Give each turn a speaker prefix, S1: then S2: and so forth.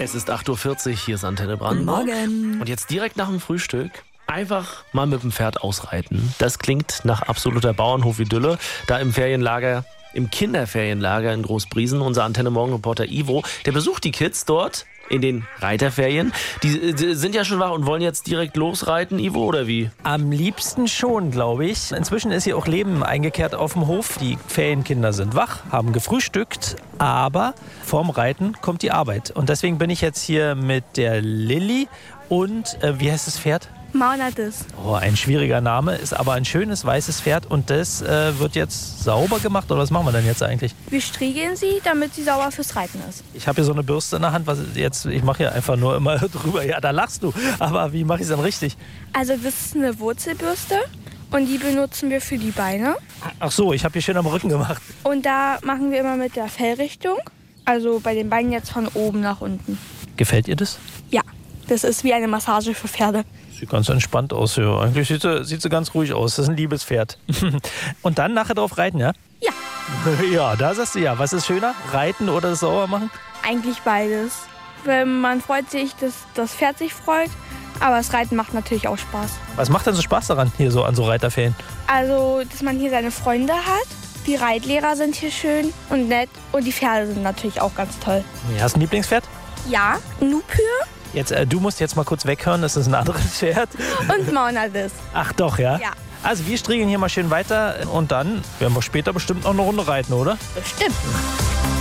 S1: Es ist 8.40 Uhr, hier ist Antenne Brandenburg.
S2: Morgen.
S1: Und jetzt direkt nach dem Frühstück einfach mal mit dem Pferd ausreiten. Das klingt nach absoluter Bauernhof-Idylle. Da im Ferienlager, im Kinderferienlager in Großbriesen, unser Antenne Morgen-Reporter Ivo, der besucht die Kids dort in den Reiterferien. Die sind ja schon wach und wollen jetzt direkt losreiten, Ivo, oder wie?
S3: Am liebsten schon, glaube ich. Inzwischen ist hier auch Leben eingekehrt auf dem Hof. Die Ferienkinder sind wach, haben gefrühstückt, aber vorm Reiten kommt die Arbeit. Und deswegen bin ich jetzt hier mit der Lilly und, wie heißt das Pferd?
S4: Maunadis.
S3: Oh, ein schwieriger Name, ist aber ein schönes weißes Pferd und das wird jetzt sauber gemacht, oder was machen wir denn jetzt eigentlich?
S4: Wir striegeln sie, damit sie sauber fürs Reiten ist.
S3: Ich habe hier so eine Bürste in der Hand, ich mache hier einfach nur immer drüber. Ja, da lachst du, aber wie mache ich es denn richtig?
S4: Also das ist eine Wurzelbürste und die benutzen wir für die Beine.
S3: Ach so, ich habe hier schön am Rücken gemacht.
S4: Und da machen wir immer mit der Fellrichtung, also bei den Beinen jetzt von oben nach unten.
S3: Gefällt ihr das?
S4: Ja, das ist wie eine Massage für Pferde.
S3: Sieht ganz entspannt aus, ja. Eigentlich sieht sie ganz ruhig aus. Das ist ein liebes Pferd. Und dann nachher drauf reiten, ja?
S4: Ja,
S3: Ja, da sagst du ja. Was ist schöner? Reiten oder das sauber machen?
S4: eigentlich beides. Wenn man freut sich, dass das Pferd sich freut, aber das Reiten macht natürlich auch Spaß.
S3: Was macht denn so Spaß daran, hier so an so Reiterferien?
S4: Also, dass man hier seine Freunde hat. Die Reitlehrer sind hier schön und nett und die Pferde sind natürlich auch ganz toll.
S3: Hast du ein Lieblingspferd?
S4: Ja, Nupür
S3: Jetzt, du musst jetzt mal kurz weghören, das ist ein anderes Pferd.
S4: und Maunadis.
S3: Ach doch, ja?
S4: Ja.
S3: Also wir striegeln hier mal schön weiter und dann werden wir später bestimmt noch eine Runde reiten, oder?
S4: Bestimmt.